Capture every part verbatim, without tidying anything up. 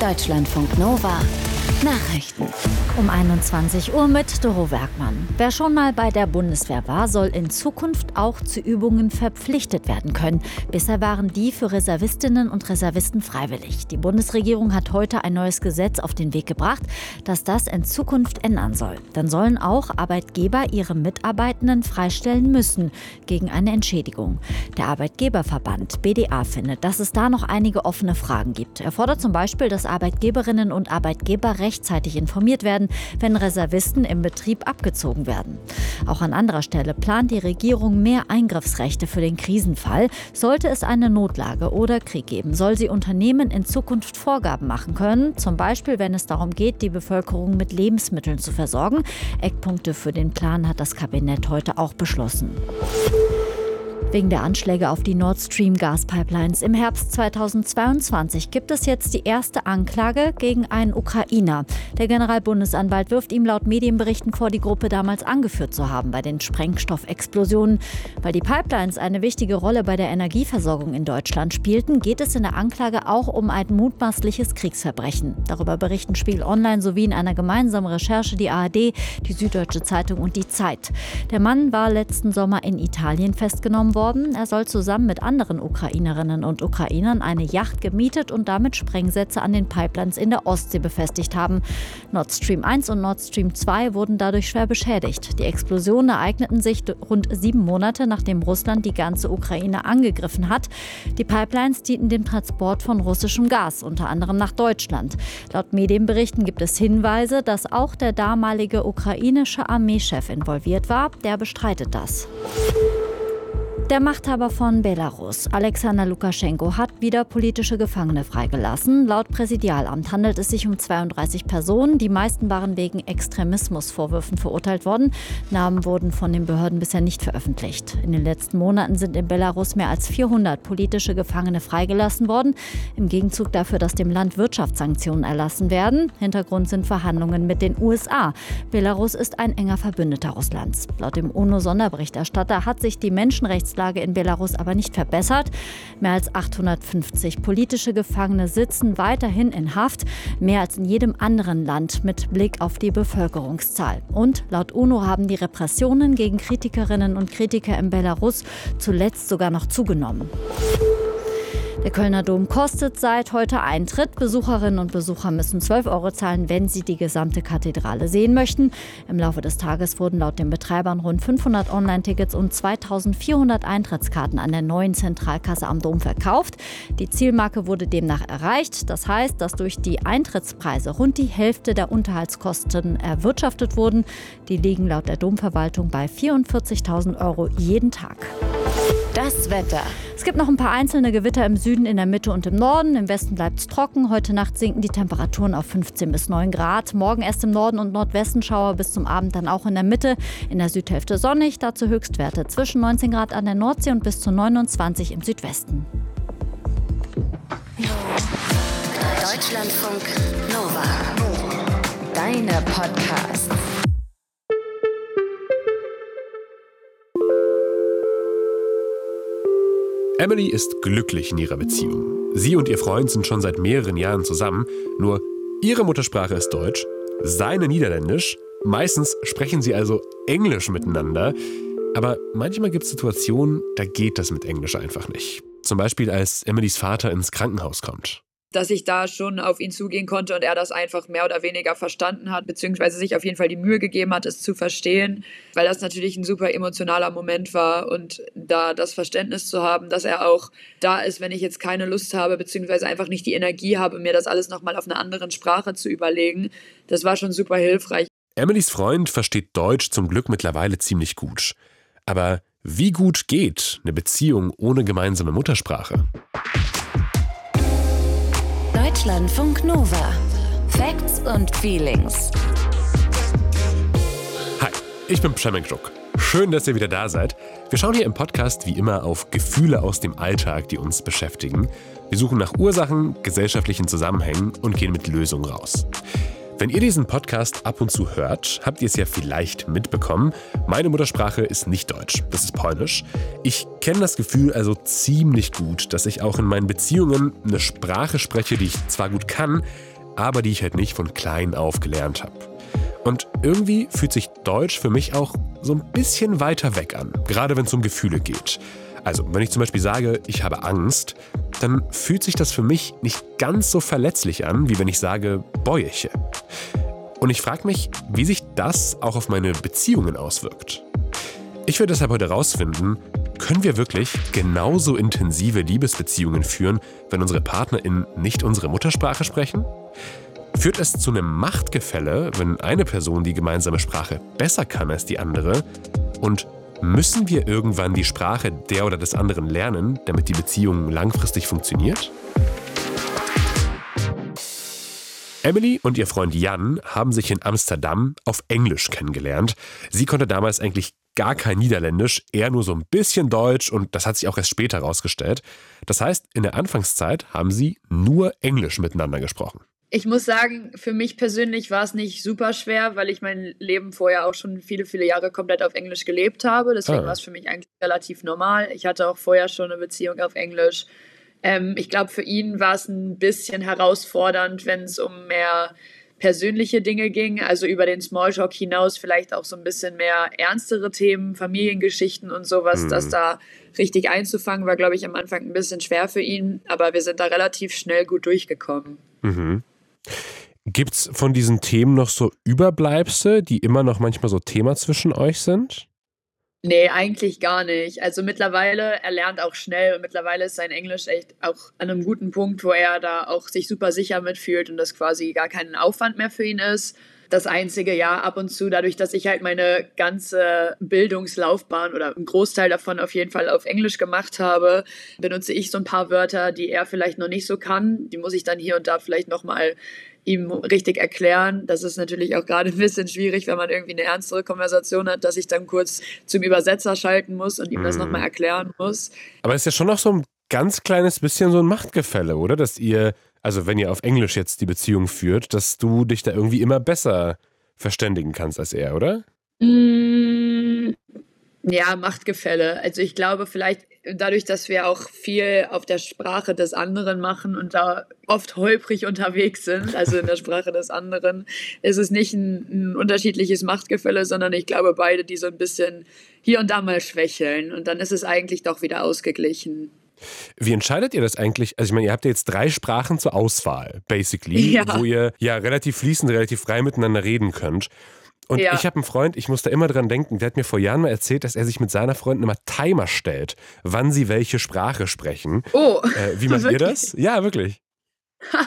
Deutschlandfunk Nova Nachrichten. Um einundzwanzig Uhr mit Doro Werkmann. Wer schon mal bei der Bundeswehr war, soll in Zukunft auch zu Übungen verpflichtet werden können. Bisher waren die für Reservistinnen und Reservisten freiwillig. Die Bundesregierung hat heute ein neues Gesetz auf den Weg gebracht, das das in Zukunft ändern soll. Dann sollen auch Arbeitgeber ihre Mitarbeitenden freistellen müssen gegen eine Entschädigung. Der Arbeitgeberverband B D A findet, dass es da noch einige offene Fragen gibt. Er fordert zum Beispiel, dass Arbeitgeberinnen und Arbeitgeber rechtzeitig informiert werden, wenn Reservisten im Betrieb abgezogen werden. Auch an anderer Stelle plant die Regierung mehr Eingriffsrechte für den Krisenfall. Sollte es eine Notlage oder Krieg geben, soll sie Unternehmen in Zukunft Vorgaben machen können. Zum Beispiel, wenn es darum geht, die Bevölkerung mit Lebensmitteln zu versorgen. Eckpunkte für den Plan hat das Kabinett heute auch beschlossen. Wegen der Anschläge auf die Nord Stream Gaspipelines im Herbst zweitausendzweiundzwanzig gibt es jetzt die erste Anklage gegen einen Ukrainer. Der Generalbundesanwalt wirft ihm laut Medienberichten vor, die Gruppe damals angeführt zu haben bei den Sprengstoffexplosionen. Weil die Pipelines eine wichtige Rolle bei der Energieversorgung in Deutschland spielten, geht es in der Anklage auch um ein mutmaßliches Kriegsverbrechen. Darüber berichten Spiegel Online sowie in einer gemeinsamen Recherche die A R D, die Süddeutsche Zeitung und die Zeit. Der Mann war letzten Sommer in Italien festgenommen worden. Er soll zusammen mit anderen Ukrainerinnen und Ukrainern eine Yacht gemietet und damit Sprengsätze an den Pipelines in der Ostsee befestigt haben. Nord Stream eins und Nord Stream zwei wurden dadurch schwer beschädigt. Die Explosionen ereigneten sich rund sieben Monate, nachdem Russland die ganze Ukraine angegriffen hat. Die Pipelines dienten dem Transport von russischem Gas, unter anderem nach Deutschland. Laut Medienberichten gibt es Hinweise, dass auch der damalige ukrainische Armeechef involviert war. Der bestreitet das. Der Machthaber von Belarus, Alexander Lukaschenko, hat wieder politische Gefangene freigelassen. Laut Präsidialamt handelt es sich um zweiunddreißig Personen. Die meisten waren wegen Extremismusvorwürfen verurteilt worden. Namen wurden von den Behörden bisher nicht veröffentlicht. In den letzten Monaten sind in Belarus mehr als vierhundert politische Gefangene freigelassen worden. Im Gegenzug dafür, dass dem Land Wirtschaftssanktionen erlassen werden. Hintergrund sind Verhandlungen mit den U S A. Belarus ist ein enger Verbündeter Russlands. Laut dem UNO-Sonderberichterstatter hat sich die Menschenrechtslage in Belarus aber nicht verbessert. Mehr als achthundertfünfzig politische Gefangene sitzen weiterhin in Haft, mehr als in jedem anderen Land mit Blick auf die Bevölkerungszahl. Und laut UNO haben die Repressionen gegen Kritikerinnen und Kritiker in Belarus zuletzt sogar noch zugenommen. Der Kölner Dom kostet seit heute Eintritt. Besucherinnen und Besucher müssen zwölf Euro zahlen, wenn sie die gesamte Kathedrale sehen möchten. Im Laufe des Tages wurden laut den Betreibern rund fünfhundert Online-Tickets und zweitausendvierhundert Eintrittskarten an der neuen Zentralkasse am Dom verkauft. Die Zielmarke wurde demnach erreicht. Das heißt, dass durch die Eintrittspreise rund die Hälfte der Unterhaltskosten erwirtschaftet wurden. Die liegen laut der Domverwaltung bei vierundvierzigtausend Euro jeden Tag. Das Wetter. Es gibt noch ein paar einzelne Gewitter im Süden, in der Mitte und im Norden. Im Westen bleibt es trocken. Heute Nacht sinken die Temperaturen auf fünfzehn bis neun Grad. Morgen erst im Norden und Nordwesten Schauer, bis zum Abend dann auch in der Mitte. In der Südhälfte sonnig, dazu Höchstwerte zwischen neunzehn Grad an der Nordsee und bis zu neunundzwanzig im Südwesten. Deutschlandfunk Nova. Deine Podcasts. Emily ist glücklich in ihrer Beziehung. Sie und ihr Freund sind schon seit mehreren Jahren zusammen, nur ihre Muttersprache ist Deutsch, seine Niederländisch. Meistens sprechen sie also Englisch miteinander. Aber manchmal gibt es Situationen, da geht das mit Englisch einfach nicht. Zum Beispiel, als Emilys Vater ins Krankenhaus kommt. Dass ich da schon auf ihn zugehen konnte und er das einfach mehr oder weniger verstanden hat, beziehungsweise sich auf jeden Fall die Mühe gegeben hat, es zu verstehen, weil das natürlich ein super emotionaler Moment war und da das Verständnis zu haben, dass er auch da ist, wenn ich jetzt keine Lust habe, beziehungsweise einfach nicht die Energie habe, mir das alles nochmal auf einer anderen Sprache zu überlegen, das war schon super hilfreich. Emilys Freund versteht Deutsch zum Glück mittlerweile ziemlich gut. Aber wie gut geht eine Beziehung ohne gemeinsame Muttersprache? Deutschlandfunk Nova. Facts und Feelings. Hi, ich bin Przemek Żuk. Schön, dass ihr wieder da seid. Wir schauen hier im Podcast wie immer auf Gefühle aus dem Alltag, die uns beschäftigen. Wir suchen nach Ursachen, gesellschaftlichen Zusammenhängen und gehen mit Lösungen raus. Wenn ihr diesen Podcast ab und zu hört, habt ihr es ja vielleicht mitbekommen. Meine Muttersprache ist nicht Deutsch, das ist Polnisch. Ich kenne das Gefühl also ziemlich gut, dass ich auch in meinen Beziehungen eine Sprache spreche, die ich zwar gut kann, aber die ich halt nicht von klein auf gelernt habe. Und irgendwie fühlt sich Deutsch für mich auch so ein bisschen weiter weg an, gerade wenn es um Gefühle geht. Also, wenn ich zum Beispiel sage, ich habe Angst, dann fühlt sich das für mich nicht ganz so verletzlich an, wie wenn ich sage, bäueche. Und ich frage mich, wie sich das auch auf meine Beziehungen auswirkt. Ich will deshalb heute herausfinden, können wir wirklich genauso intensive Liebesbeziehungen führen, wenn unsere PartnerInnen nicht unsere Muttersprache sprechen? Führt es zu einem Machtgefälle, wenn eine Person die gemeinsame Sprache besser kann als die andere? Und müssen wir irgendwann die Sprache der oder des anderen lernen, damit die Beziehung langfristig funktioniert? Emily und ihr Freund Jan haben sich in Amsterdam auf Englisch kennengelernt. Sie konnte damals eigentlich gar kein Niederländisch, eher nur so ein bisschen Deutsch und das hat sich auch erst später herausgestellt. Das heißt, in der Anfangszeit haben sie nur Englisch miteinander gesprochen. Ich muss sagen, für mich persönlich war es nicht super schwer, weil ich mein Leben vorher auch schon viele, viele Jahre komplett auf Englisch gelebt habe. Deswegen ah. war es für mich eigentlich relativ normal. Ich hatte auch vorher schon eine Beziehung auf Englisch. Ähm, ich glaube, für ihn war es ein bisschen herausfordernd, wenn es um mehr persönliche Dinge ging, also über den Smalltalk hinaus vielleicht auch so ein bisschen mehr ernstere Themen, Familiengeschichten und sowas, mhm. das da richtig einzufangen, war, glaube ich, am Anfang ein bisschen schwer für ihn, aber wir sind da relativ schnell gut durchgekommen. Mhm. Gibt's von diesen Themen noch so Überbleibsel, die immer noch manchmal so Thema zwischen euch sind? Nee, eigentlich gar nicht. Also mittlerweile, er lernt auch schnell und mittlerweile ist sein Englisch echt auch an einem guten Punkt, wo er da auch sich super sicher mitfühlt und das quasi gar kein Aufwand mehr für ihn ist. Das einzige, ja, ab und zu, dadurch, dass ich halt meine ganze Bildungslaufbahn oder einen Großteil davon auf jeden Fall auf Englisch gemacht habe, benutze ich so ein paar Wörter, die er vielleicht noch nicht so kann. Die muss ich dann hier und da vielleicht nochmal ihm richtig erklären. Das ist natürlich auch gerade ein bisschen schwierig, wenn man irgendwie eine ernstere Konversation hat, dass ich dann kurz zum Übersetzer schalten muss und ihm mm. das nochmal erklären muss. Aber es ist ja schon noch so ein ganz kleines bisschen so ein Machtgefälle, oder? Dass ihr, also wenn ihr auf Englisch jetzt die Beziehung führt, dass du dich da irgendwie immer besser verständigen kannst als er, oder? Mm, ja, Machtgefälle. Also ich glaube vielleicht dadurch, dass wir auch viel auf der Sprache des anderen machen und da oft holprig unterwegs sind, also in der Sprache des anderen, ist es nicht ein, ein unterschiedliches Machtgefälle, sondern ich glaube beide, die so ein bisschen hier und da mal schwächeln und dann ist es eigentlich doch wieder ausgeglichen. Wie entscheidet ihr das eigentlich? Also ich meine, ihr habt ja jetzt drei Sprachen zur Auswahl, basically, ja. wo ihr ja relativ fließend, relativ frei miteinander reden könnt. Und ja. ich habe einen Freund, ich muss da immer dran denken, der hat mir vor Jahren mal erzählt, dass er sich mit seiner Freundin immer Timer stellt, wann sie welche Sprache sprechen. Oh, äh, wie macht ihr das? Ja, wirklich. Ha.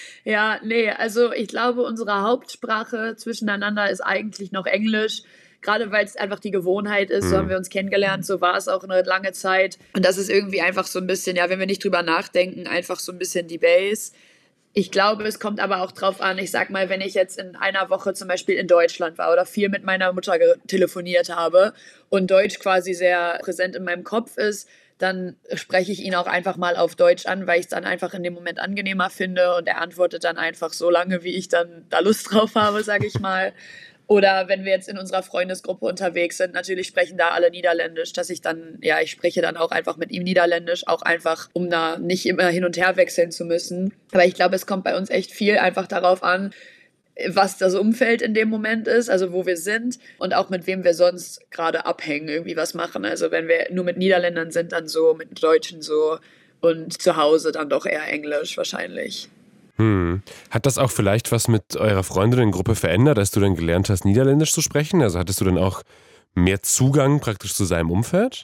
Ja, nee, also ich glaube, unsere Hauptsprache zwischeneinander ist eigentlich noch Englisch. Gerade weil es einfach die Gewohnheit ist, so haben wir uns kennengelernt, so war es auch eine lange Zeit. Und das ist irgendwie einfach so ein bisschen, ja, wenn wir nicht drüber nachdenken, einfach so ein bisschen die Base. Ich glaube, es kommt aber auch drauf an, ich sag mal, wenn ich jetzt in einer Woche zum Beispiel in Deutschland war oder viel mit meiner Mutter telefoniert habe und Deutsch quasi sehr präsent in meinem Kopf ist, dann spreche ich ihn auch einfach mal auf Deutsch an, weil ich es dann einfach in dem Moment angenehmer finde und er antwortet dann einfach so lange, wie ich dann da Lust drauf habe, sage ich mal. Oder wenn wir jetzt in unserer Freundesgruppe unterwegs sind, natürlich sprechen da alle Niederländisch, dass ich dann, ja, ich spreche dann auch einfach mit ihm Niederländisch, auch einfach, um da nicht immer hin und her wechseln zu müssen. Aber ich glaube, es kommt bei uns echt viel einfach darauf an, was das Umfeld in dem Moment ist, also wo wir sind und auch mit wem wir sonst gerade abhängen, irgendwie was machen. Also wenn wir nur mit Niederländern sind, dann so, mit Deutschen so und zu Hause dann doch eher Englisch wahrscheinlich. Hm. Hat das auch vielleicht was mit eurer Freundinnengruppe verändert, dass du dann gelernt hast, Niederländisch zu sprechen? Also hattest du dann auch mehr Zugang praktisch zu seinem Umfeld?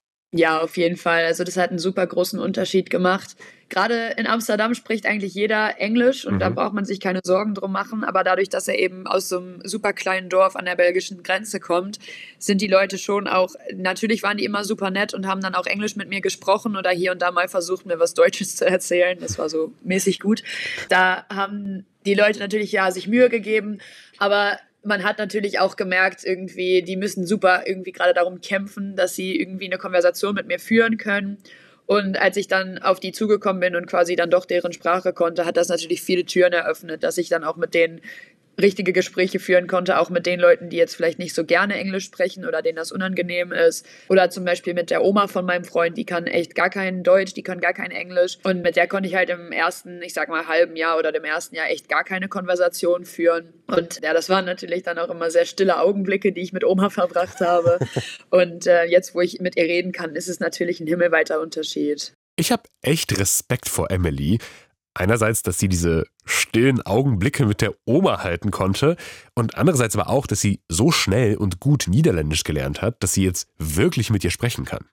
Ja, auf jeden Fall. Also das hat einen super großen Unterschied gemacht. Gerade in Amsterdam spricht eigentlich jeder Englisch und mhm. da braucht man sich keine Sorgen drum machen. Aber dadurch, dass er eben aus so einem super kleinen Dorf an der belgischen Grenze kommt, sind die Leute schon auch, natürlich waren die immer super nett und haben dann auch Englisch mit mir gesprochen oder hier und da mal versucht, mir was Deutsches zu erzählen. Das war so mäßig gut. Da haben die Leute natürlich ja sich Mühe gegeben, aber man hat natürlich auch gemerkt, irgendwie, die müssen super irgendwie gerade darum kämpfen, dass sie irgendwie eine Konversation mit mir führen können. Und als ich dann auf die zugekommen bin und quasi dann doch deren Sprache konnte, hat das natürlich viele Türen eröffnet, dass ich dann auch mit denen richtige Gespräche führen konnte, auch mit den Leuten, die jetzt vielleicht nicht so gerne Englisch sprechen oder denen das unangenehm ist. Oder zum Beispiel mit der Oma von meinem Freund, die kann echt gar kein Deutsch, die kann gar kein Englisch. Und mit der konnte ich halt im ersten, ich sag mal, halben Jahr oder dem ersten Jahr echt gar keine Konversation führen. Und ja, das waren natürlich dann auch immer sehr stille Augenblicke, die ich mit Oma verbracht habe. Und äh, jetzt, wo ich mit ihr reden kann, ist es natürlich ein himmelweiter Unterschied. Ich habe echt Respekt vor Emily. Einerseits, dass sie diese stillen Augenblicke mit der Oma halten konnte und andererseits aber auch, dass sie so schnell und gut Niederländisch gelernt hat, dass sie jetzt wirklich mit ihr sprechen kann.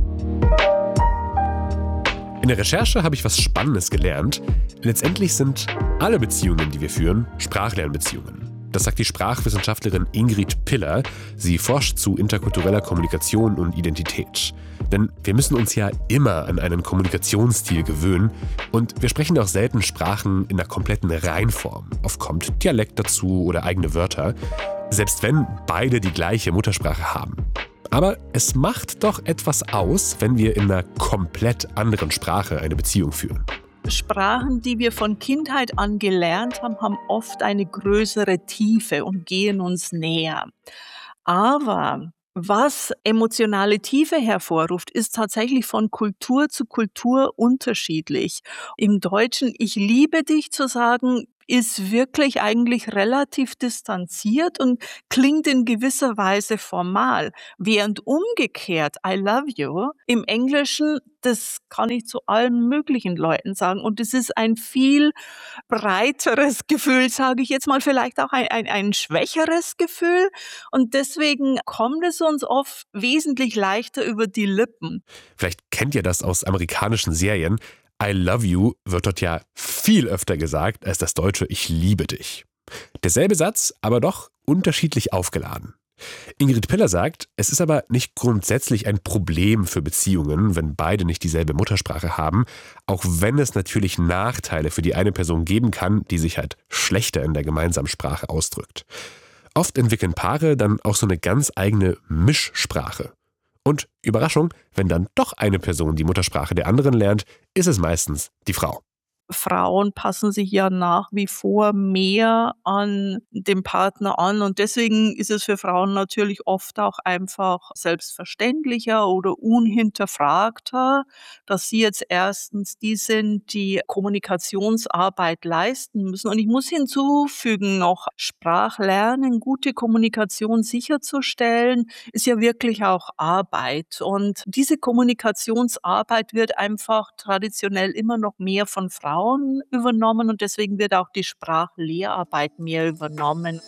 In der Recherche habe ich was Spannendes gelernt. Letztendlich sind alle Beziehungen, die wir führen, Sprachlernbeziehungen. Das sagt die Sprachwissenschaftlerin Ingrid Piller. Sie forscht zu interkultureller Kommunikation und Identität. Denn wir müssen uns ja immer an einen Kommunikationsstil gewöhnen und wir sprechen auch selten Sprachen in der kompletten Reinform. Oft kommt Dialekt dazu oder eigene Wörter, selbst wenn beide die gleiche Muttersprache haben. Aber es macht doch etwas aus, wenn wir in einer komplett anderen Sprache eine Beziehung führen. Sprachen, die wir von Kindheit an gelernt haben, haben oft eine größere Tiefe und gehen uns näher. Aber was emotionale Tiefe hervorruft, ist tatsächlich von Kultur zu Kultur unterschiedlich. Im Deutschen "Ich liebe dich" zu sagen, ist wirklich eigentlich relativ distanziert und klingt in gewisser Weise formal. Während umgekehrt "I love you" im Englischen, das kann ich zu allen möglichen Leuten sagen. Und es ist ein viel breiteres Gefühl, sage ich jetzt mal, vielleicht auch ein, ein, ein schwächeres Gefühl. Und deswegen kommt es uns oft wesentlich leichter über die Lippen. Vielleicht kennt ihr das aus amerikanischen Serien. I love you wird dort ja viel öfter gesagt als das deutsche Ich liebe dich. Derselbe Satz, aber doch unterschiedlich aufgeladen. Ingrid Piller sagt, es ist aber nicht grundsätzlich ein Problem für Beziehungen, wenn beide nicht dieselbe Muttersprache haben, auch wenn es natürlich Nachteile für die eine Person geben kann, die sich halt schlechter in der gemeinsamen Sprache ausdrückt. Oft entwickeln Paare dann auch so eine ganz eigene Mischsprache. Und Überraschung, wenn dann doch eine Person die Muttersprache der anderen lernt, ist es meistens die Frau. Frauen passen sich ja nach wie vor mehr an den Partner an und deswegen ist es für Frauen natürlich oft auch einfach selbstverständlicher oder unhinterfragter, dass sie jetzt erstens die sind, die Kommunikationsarbeit leisten müssen. Und ich muss hinzufügen noch, Sprachlernen, gute Kommunikation sicherzustellen, ist ja wirklich auch Arbeit. Und diese Kommunikationsarbeit wird einfach traditionell immer noch mehr von Frauen übernommen und deswegen wird auch die Sprachlehrarbeit mehr übernommen.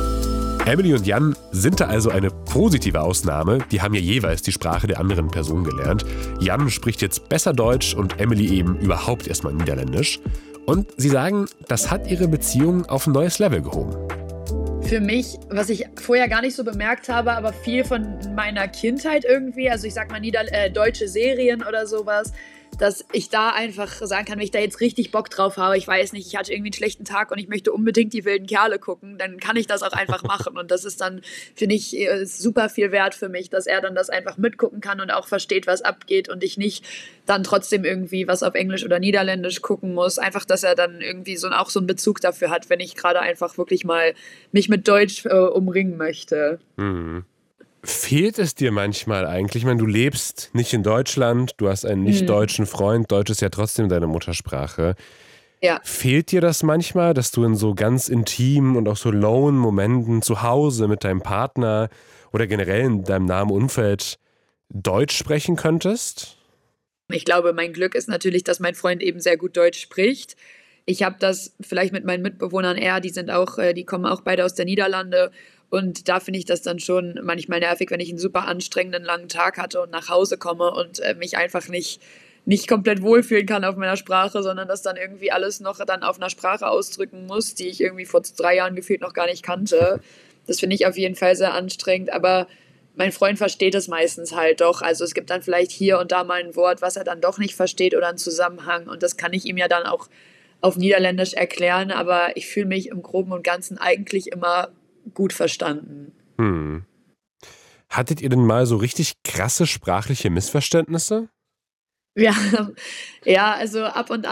Emily und Jan sind da also eine positive Ausnahme. Die haben ja jeweils die Sprache der anderen Person gelernt. Jan spricht jetzt besser Deutsch und Emily eben überhaupt erstmal Niederländisch. Und sie sagen, das hat ihre Beziehung auf ein neues Level gehoben. Für mich, was ich vorher gar nicht so bemerkt habe, aber viel von meiner Kindheit irgendwie, also ich sag mal Nieder- äh, deutsche Serien oder sowas, dass ich da einfach sagen kann, wenn ich da jetzt richtig Bock drauf habe, ich weiß nicht, ich hatte irgendwie einen schlechten Tag und ich möchte unbedingt die wilden Kerle gucken, dann kann ich das auch einfach machen. Und das ist dann, finde ich, super viel wert für mich, dass er dann das einfach mitgucken kann und auch versteht, was abgeht und ich nicht dann trotzdem irgendwie was auf Englisch oder Niederländisch gucken muss. Einfach, dass er dann irgendwie so auch so einen Bezug dafür hat, wenn ich gerade einfach wirklich mal mich mit Deutsch äh, umringen möchte. Mhm. Fehlt es dir manchmal eigentlich? Ich meine, du lebst nicht in Deutschland, du hast einen nicht-deutschen Freund, Deutsch ist ja trotzdem deine Muttersprache. Ja. Fehlt dir das manchmal, dass du in so ganz intimen und auch so lowen Momenten zu Hause mit deinem Partner oder generell in deinem nahen Umfeld Deutsch sprechen könntest? Ich glaube, mein Glück ist natürlich, dass mein Freund eben sehr gut Deutsch spricht. Ich habe das vielleicht mit meinen Mitbewohnern eher, die sind auch, die kommen auch beide aus der Niederlande. Und da finde ich das dann schon manchmal nervig, wenn ich einen super anstrengenden langen Tag hatte und nach Hause komme und äh, mich einfach nicht, nicht komplett wohlfühlen kann auf meiner Sprache, sondern das dann irgendwie alles noch dann auf einer Sprache ausdrücken muss, die ich irgendwie vor drei Jahren gefühlt noch gar nicht kannte. Das finde ich auf jeden Fall sehr anstrengend, aber mein Freund versteht es meistens halt doch. Also es gibt dann vielleicht hier und da mal ein Wort, was er dann doch nicht versteht oder einen Zusammenhang und das kann ich ihm ja dann auch auf Niederländisch erklären, aber ich fühle mich im Groben und Ganzen eigentlich immer gut verstanden. Hm. Hattet ihr denn mal so richtig krasse sprachliche Missverständnisse? Ja, ja, also ab und an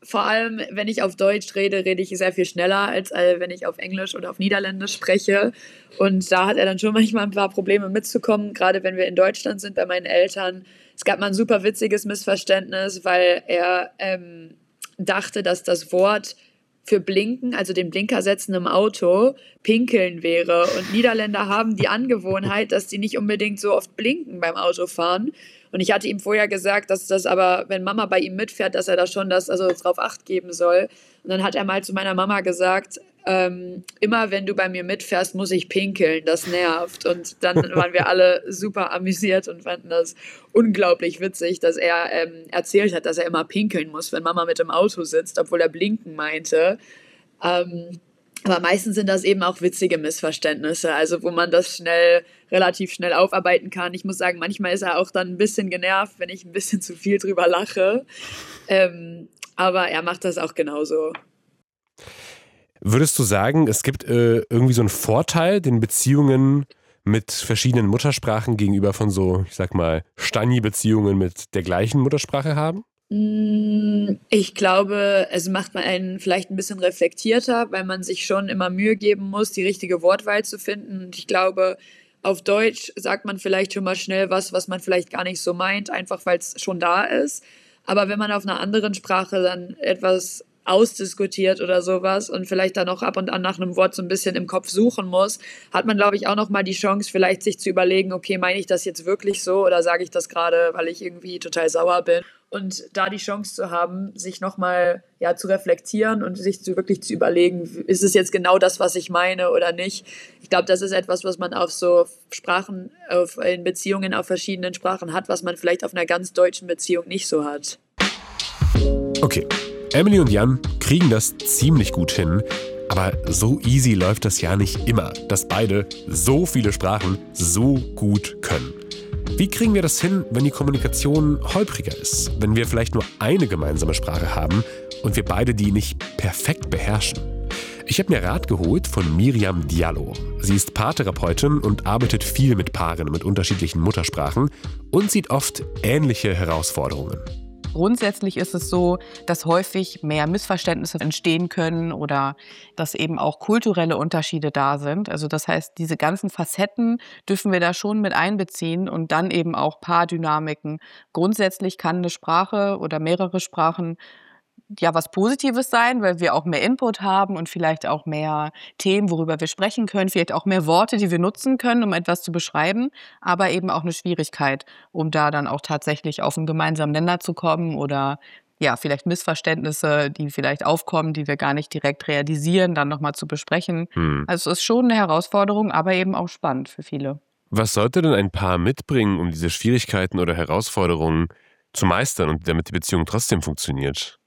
vor allem, wenn ich auf Deutsch rede, rede ich sehr viel schneller, als äh, wenn ich auf Englisch oder auf Niederländisch spreche. Und da hat er dann schon manchmal ein paar Probleme mitzukommen, gerade wenn wir in Deutschland sind bei meinen Eltern. Es gab mal ein super witziges Missverständnis, weil er ähm, dachte, dass das Wort für Blinken, also den Blinker setzen im Auto, pinkeln wäre. Und Niederländer haben die Angewohnheit, dass die nicht unbedingt so oft blinken beim Autofahren. Und ich hatte ihm vorher gesagt, dass das aber, wenn Mama bei ihm mitfährt, dass er da schon das, also drauf Acht geben soll. Und dann hat er mal zu meiner Mama gesagt, ähm, immer wenn du bei mir mitfährst, muss ich pinkeln, das nervt. Und dann waren wir alle super amüsiert und fanden das unglaublich witzig, dass er ähm, erzählt hat, dass er immer pinkeln muss, wenn Mama mit im Auto sitzt, obwohl er blinken meinte. Ähm, aber meistens sind das eben auch witzige Missverständnisse, also wo man das schnell, relativ schnell aufarbeiten kann. Ich muss sagen, manchmal ist er auch dann ein bisschen genervt, wenn ich ein bisschen zu viel drüber lache. Ähm, aber er macht das auch genauso. Würdest du sagen, es gibt äh, irgendwie so einen Vorteil, den Beziehungen mit verschiedenen Muttersprachen gegenüber von so, ich sag mal, Stani-Beziehungen mit der gleichen Muttersprache haben? Ich glaube, es macht einen vielleicht ein bisschen reflektierter, weil man sich schon immer Mühe geben muss, die richtige Wortwahl zu finden. Und ich glaube, auf Deutsch sagt man vielleicht schon mal schnell was, was man vielleicht gar nicht so meint, einfach weil es schon da ist. Aber wenn man auf einer anderen Sprache dann etwas ausdiskutiert oder sowas und vielleicht dann auch ab und an nach einem Wort so ein bisschen im Kopf suchen muss, hat man, glaube ich, auch noch mal die Chance, vielleicht sich zu überlegen, okay, meine ich das jetzt wirklich so oder sage ich das gerade, weil ich irgendwie total sauer bin? Und da die Chance zu haben, sich nochmal ja, zu reflektieren und sich zu, wirklich zu überlegen, ist es jetzt genau das, was ich meine oder nicht. Ich glaube, das ist etwas, was man auf so Sprachen, auf, in Beziehungen auf verschiedenen Sprachen hat, was man vielleicht auf einer ganz deutschen Beziehung nicht so hat. Okay, Emily und Jan kriegen das ziemlich gut hin, aber so easy läuft das ja nicht immer, dass beide so viele Sprachen so gut können. Wie kriegen wir das hin, wenn die Kommunikation holpriger ist, wenn wir vielleicht nur eine gemeinsame Sprache haben und wir beide die nicht perfekt beherrschen? Ich habe mir Rat geholt von Miriam Diallo. Sie ist Paartherapeutin und arbeitet viel mit Paaren mit unterschiedlichen Muttersprachen und sieht oft ähnliche Herausforderungen. Grundsätzlich ist es so, dass häufig mehr Missverständnisse entstehen können oder dass eben auch kulturelle Unterschiede da sind. Also das heißt, diese ganzen Facetten dürfen wir da schon mit einbeziehen und dann eben auch Paardynamiken. Grundsätzlich kann eine Sprache oder mehrere Sprachen ja was Positives sein, weil wir auch mehr Input haben und vielleicht auch mehr Themen, worüber wir sprechen können, vielleicht auch mehr Worte, die wir nutzen können, um etwas zu beschreiben, aber eben auch eine Schwierigkeit, um da dann auch tatsächlich auf einen gemeinsamen Nenner zu kommen oder ja, vielleicht Missverständnisse, die vielleicht aufkommen, die wir gar nicht direkt realisieren, dann nochmal zu besprechen. Hm. Also es ist schon eine Herausforderung, aber eben auch spannend für viele. Was sollte denn ein Paar mitbringen, um diese Schwierigkeiten oder Herausforderungen zu meistern und damit die Beziehung trotzdem funktioniert?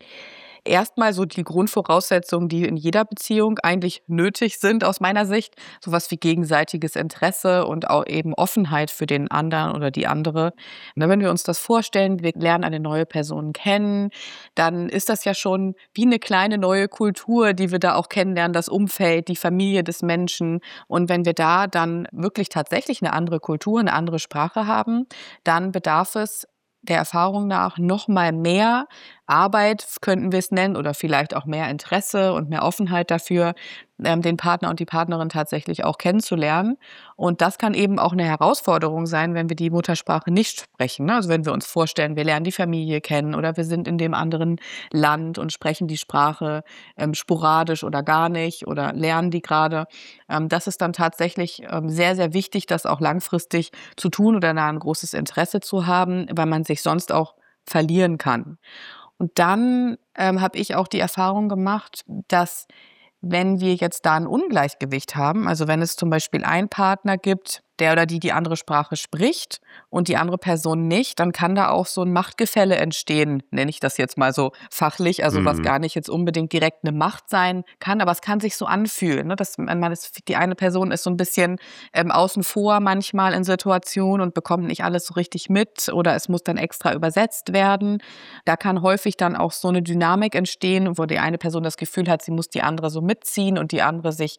Erstmal so die Grundvoraussetzungen, die in jeder Beziehung eigentlich nötig sind aus meiner Sicht. Sowas wie gegenseitiges Interesse und auch eben Offenheit für den anderen oder die andere. Und wenn wir uns das vorstellen, wir lernen eine neue Person kennen, dann ist das ja schon wie eine kleine neue Kultur, die wir da auch kennenlernen, das Umfeld, die Familie des Menschen. Und wenn wir da dann wirklich tatsächlich eine andere Kultur, eine andere Sprache haben, dann bedarf es der Erfahrung nach noch mal mehr Arbeit, könnten wir es nennen, oder vielleicht auch mehr Interesse und mehr Offenheit dafür, ähm, den Partner und die Partnerin tatsächlich auch kennenzulernen. Und das kann eben auch eine Herausforderung sein, wenn wir die Muttersprache nicht sprechen. Also wenn wir uns vorstellen, wir lernen die Familie kennen oder wir sind in dem anderen Land und sprechen die Sprache ähm, sporadisch oder gar nicht oder lernen die gerade. Ähm, das ist dann tatsächlich ähm, sehr, sehr wichtig, das auch langfristig zu tun oder da ein großes Interesse zu haben, weil man sich sonst auch verlieren kann. Und dann ähm, habe ich auch die Erfahrung gemacht, dass wenn wir jetzt da ein Ungleichgewicht haben, also wenn es zum Beispiel einen Partner gibt, der oder die die andere Sprache spricht und die andere Person nicht, dann kann da auch so ein Machtgefälle entstehen, nenne ich das jetzt mal so fachlich, also mhm. was gar nicht jetzt unbedingt direkt eine Macht sein kann, aber es kann sich so anfühlen, ne? Dass man ist, die eine Person ist so ein bisschen ähm, außen vor manchmal in Situationen und bekommt nicht alles so richtig mit oder es muss dann extra übersetzt werden. Da kann häufig dann auch so eine Dynamik entstehen, wo die eine Person das Gefühl hat, sie muss die andere so mitziehen und die andere sich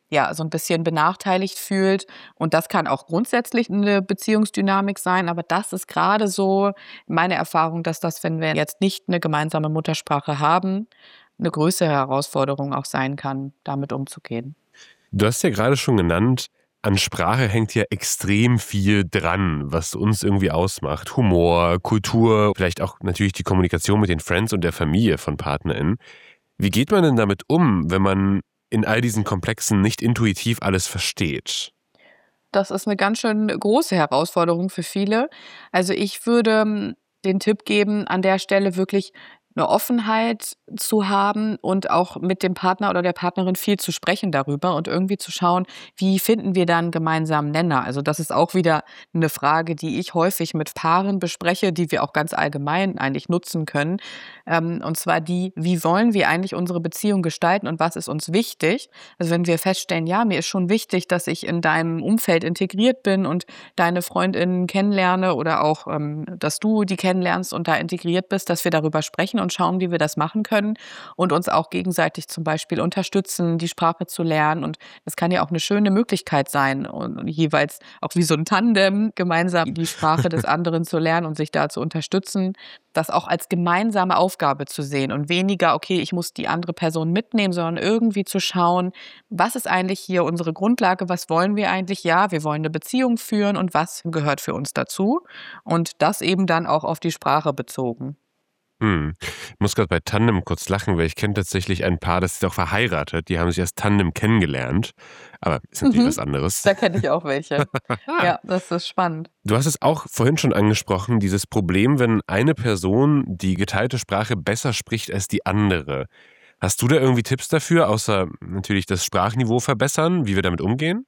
ja, so ein bisschen benachteiligt fühlt. Und das kann auch grundsätzlich eine Beziehungsdynamik sein, aber das ist gerade so meine Erfahrung, dass das, wenn wir jetzt nicht eine gemeinsame Muttersprache haben, eine größere Herausforderung auch sein kann, damit umzugehen. Du hast ja gerade schon genannt, an Sprache hängt ja extrem viel dran, was uns irgendwie ausmacht. Humor, Kultur, vielleicht auch natürlich die Kommunikation mit den Friends und der Familie von PartnerInnen. Wie geht man denn damit um, wenn man in all diesen Komplexen nicht intuitiv alles versteht? Das ist eine ganz schön große Herausforderung für viele. Also, ich würde mm, den Tipp geben, an der Stelle wirklich eine Offenheit zu haben und auch mit dem Partner oder der Partnerin viel zu sprechen darüber und irgendwie zu schauen, wie finden wir da 'n gemeinsamen Nenner? Also, das ist auch wieder eine Frage, die ich häufig mit Paaren bespreche, die wir auch ganz allgemein eigentlich nutzen können. Ähm, und zwar die: Wie wollen wir eigentlich unsere Beziehung gestalten und was ist uns wichtig? Also, wenn wir feststellen: „Ja, mir ist schon wichtig, dass ich in deinem Umfeld integriert bin und deine Freundinnen kennenlerne oder auch, ähm, dass du die kennenlernst und da integriert bist“, dass wir darüber sprechen und schauen, wie wir das machen können und uns auch gegenseitig zum Beispiel unterstützen, die Sprache zu lernen. Und das kann ja auch eine schöne Möglichkeit sein und jeweils auch wie so ein Tandem gemeinsam die Sprache des anderen zu lernen und sich da zu unterstützen. Das auch als gemeinsame Aufgabe zu sehen und weniger: „Okay, ich muss die andere Person mitnehmen“, sondern irgendwie zu schauen: Was ist eigentlich hier unsere Grundlage? Was wollen wir eigentlich? Ja, wir wollen eine Beziehung führen und was gehört für uns dazu? Und das eben dann auch auf die Sprache bezogen. Hm. Ich muss gerade bei Tandem kurz lachen, weil ich kenne tatsächlich ein Paar, das ist auch verheiratet. Die haben sich als Tandem kennengelernt. Aber ist natürlich Mhm. was anderes. Da kenne ich auch welche. Ja, das ist spannend. Du hast es auch vorhin schon angesprochen, dieses Problem, wenn eine Person die geteilte Sprache besser spricht als die andere. Hast du da irgendwie Tipps dafür, außer natürlich das Sprachniveau verbessern, wie wir damit umgehen?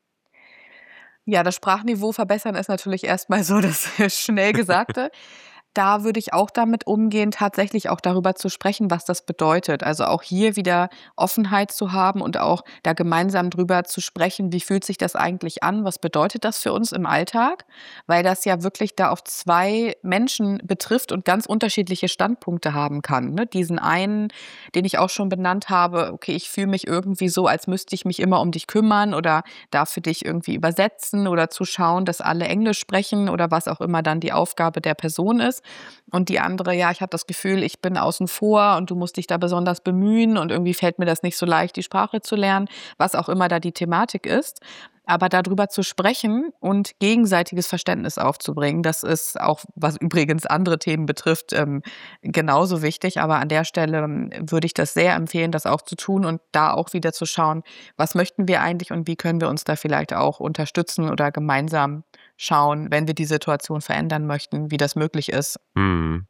Ja, das Sprachniveau verbessern ist natürlich erstmal so das schnell Gesagte. Da würde ich auch damit umgehen, tatsächlich auch darüber zu sprechen, was das bedeutet. Also auch hier wieder Offenheit zu haben und auch da gemeinsam drüber zu sprechen, wie fühlt sich das eigentlich an? Was bedeutet das für uns im Alltag? Weil das ja wirklich da auf zwei Menschen betrifft und ganz unterschiedliche Standpunkte haben kann. Ne? Diesen einen, den ich auch schon benannt habe: Okay, ich fühle mich irgendwie so, als müsste ich mich immer um dich kümmern oder darf für dich irgendwie übersetzen oder zu schauen, dass alle Englisch sprechen oder was auch immer dann die Aufgabe der Person ist. Und die andere: Ja, ich habe das Gefühl, ich bin außen vor und du musst dich da besonders bemühen und irgendwie fällt mir das nicht so leicht, die Sprache zu lernen, was auch immer da die Thematik ist. Aber darüber zu sprechen und gegenseitiges Verständnis aufzubringen, das ist auch, was übrigens andere Themen betrifft, ähm, genauso wichtig. Aber an der Stelle ähm, würde ich das sehr empfehlen, das auch zu tun und da auch wieder zu schauen, was möchten wir eigentlich und wie können wir uns da vielleicht auch unterstützen oder gemeinsam schauen, wenn wir die Situation verändern möchten, wie das möglich ist. Hm.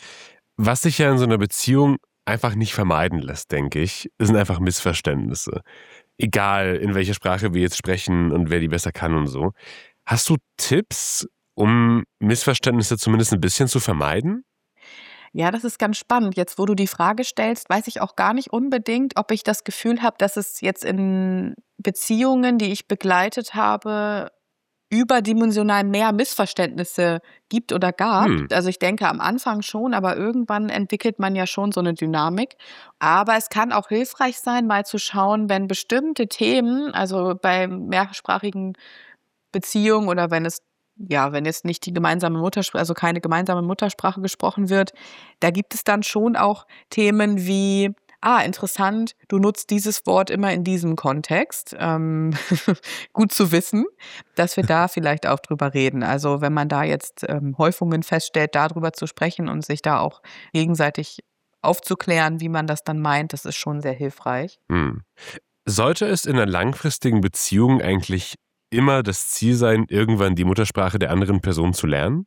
Was sich ja in so einer Beziehung einfach nicht vermeiden lässt, denke ich, sind einfach Missverständnisse. Egal, in welcher Sprache wir jetzt sprechen und wer die besser kann und so. Hast du Tipps, um Missverständnisse zumindest ein bisschen zu vermeiden? Ja, das ist ganz spannend. Jetzt, wo du die Frage stellst, weiß ich auch gar nicht unbedingt, ob ich das Gefühl habe, dass es jetzt in Beziehungen, die ich begleitet habe, überdimensional mehr Missverständnisse gibt oder gab. Hm. Also ich denke am Anfang schon, aber irgendwann entwickelt man ja schon so eine Dynamik. Aber es kann auch hilfreich sein, mal zu schauen, wenn bestimmte Themen, also bei mehrsprachigen Beziehungen oder wenn es ja, wenn jetzt nicht die gemeinsame Muttersprache, also keine gemeinsame Muttersprache gesprochen wird, da gibt es dann schon auch Themen wie: Ah, interessant, du nutzt dieses Wort immer in diesem Kontext. Ähm, gut zu wissen, dass wir da vielleicht auch drüber reden. Also wenn man da jetzt ähm, Häufungen feststellt, darüber zu sprechen und sich da auch gegenseitig aufzuklären, wie man das dann meint, das ist schon sehr hilfreich. Hm. Sollte es in einer langfristigen Beziehung eigentlich immer das Ziel sein, irgendwann die Muttersprache der anderen Person zu lernen?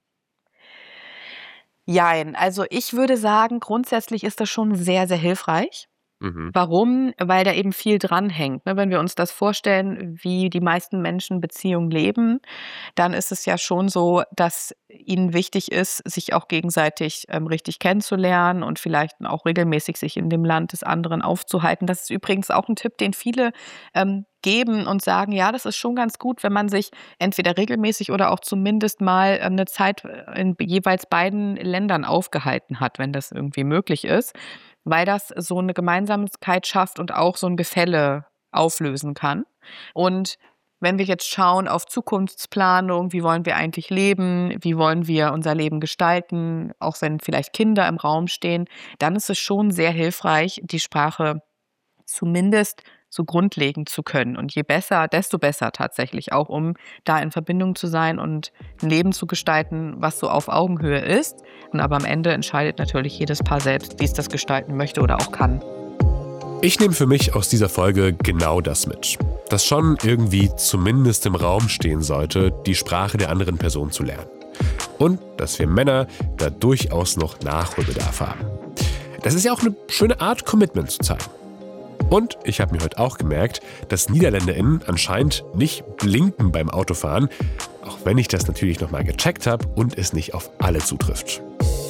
Jein, also ich würde sagen, grundsätzlich ist das schon sehr, sehr hilfreich. Mhm. Warum? Weil da eben viel dranhängt, ne? Wenn wir uns das vorstellen, wie die meisten Menschen Beziehungen leben, dann ist es ja schon so, dass ihnen wichtig ist, sich auch gegenseitig ähm, richtig kennenzulernen und vielleicht auch regelmäßig sich in dem Land des anderen aufzuhalten. Das ist übrigens auch ein Tipp, den viele ähm, geben und sagen: Ja, das ist schon ganz gut, wenn man sich entweder regelmäßig oder auch zumindest mal äh, eine Zeit in jeweils beiden Ländern aufgehalten hat, wenn das irgendwie möglich ist, weil das so eine Gemeinsamkeit schafft und auch so ein Gefälle auflösen kann. Und wenn wir jetzt schauen auf Zukunftsplanung, wie wollen wir eigentlich leben, wie wollen wir unser Leben gestalten, auch wenn vielleicht Kinder im Raum stehen, dann ist es schon sehr hilfreich, die Sprache zumindest so grundlegend zu können. Und je besser, desto besser tatsächlich, auch um da in Verbindung zu sein und ein Leben zu gestalten, was so auf Augenhöhe ist. Und aber am Ende entscheidet natürlich jedes Paar selbst, wie es das gestalten möchte oder auch kann. Ich nehme für mich aus dieser Folge genau das mit. Dass schon irgendwie zumindest im Raum stehen sollte, die Sprache der anderen Person zu lernen. Und dass wir Männer da durchaus noch Nachholbedarf haben. Das ist ja auch eine schöne Art, Commitment zu zeigen. Und ich habe mir heute auch gemerkt, dass NiederländerInnen anscheinend nicht blinken beim Autofahren, auch wenn ich das natürlich nochmal gecheckt habe und es nicht auf alle zutrifft.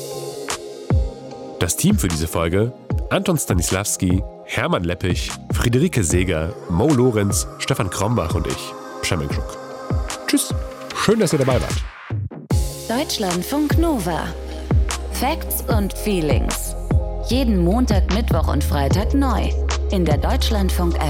Das Team für diese Folge: Anton Stanislawski, Hermann Leppich, Friederike Seeger, Mo Lorenz, Stefan Krombach und ich, Przemysl. Tschüss, schön, dass ihr dabei wart. Deutschlandfunk Nova. Facts und Feelings. Jeden Montag, Mittwoch und Freitag neu. In der Deutschlandfunk-App.